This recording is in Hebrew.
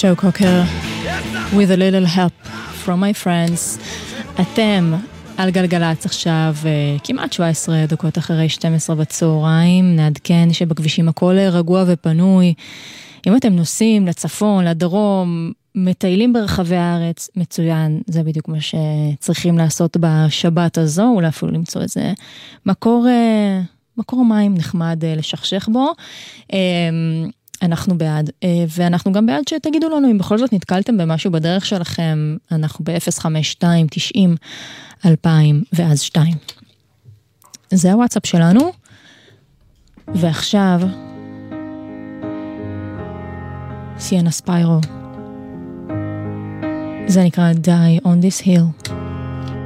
Joe Cocker, with a little help from my friends. אתם על גלגלץ עכשיו, כמעט 17 דקות אחרי 12 בצהריים. נעדכן שבכבישים הכל רגוע ופנוי. אם אתם נוסעים לצפון, לדרום, מטיילים ברחבי הארץ, מצוין. זה בדיוק מה שצריכים לעשות בשבת הזו, אולי אפילו למצוא איזה מקור מים נחמד לשכשך בו. אנחנו בעד, ואנחנו גם בעד שתגידו לנו אם בכל זאת נתקלתם במשהו בדרך שלכם. אנחנו ב-052-90-2000 ואז 2. זה הוואטסאפ שלנו. ועכשיו סיאנה ספיירו, זה נקרא Die on this hill.